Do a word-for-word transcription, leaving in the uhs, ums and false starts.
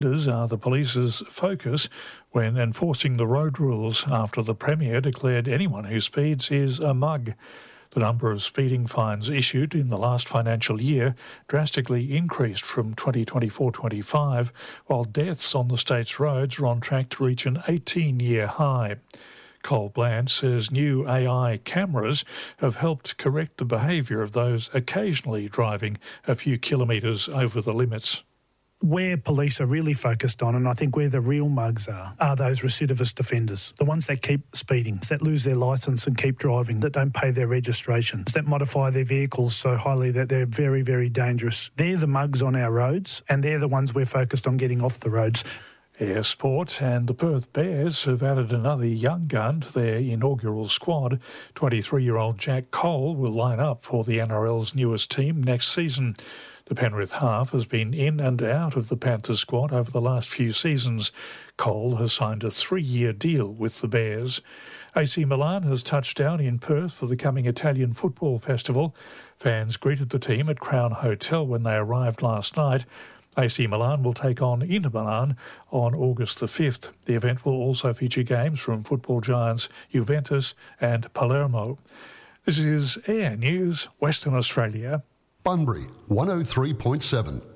are the police's focus when enforcing the road rules after the Premier declared anyone who speeds is a mug. The number of speeding fines issued in the last financial year drastically increased from twenty twenty-four twenty-five, while deaths on the state's roads are on track to reach an eighteen-year high. Cole Bland says new A I cameras have helped correct the behaviour of those occasionally driving a few kilometres over the limits. Where police are really focused on, and I think where the real mugs are, are those recidivist offenders, the ones that keep speeding, that lose their licence and keep driving, that don't pay their registrations, that modify their vehicles so highly that they're very, very dangerous. They're the mugs on our roads, and they're the ones we're focused on getting off the roads. Air Sport and the Perth Bears have added another young gun to their inaugural squad. twenty-three-year-old Jack Cole will line up for the N R L's newest team next season. The Penrith half has been in and out of the Panthers squad over the last few seasons. Cole has signed a three-year deal with the Bears. A C Milan has touched down in Perth for the coming Italian Football Festival. Fans greeted the team at Crown Hotel when they arrived last night. A C Milan will take on Inter Milan on August the fifth. The event will also feature games from football giants Juventus and Palermo. This is Air News, Western Australia. Bunbury, one oh three point seven.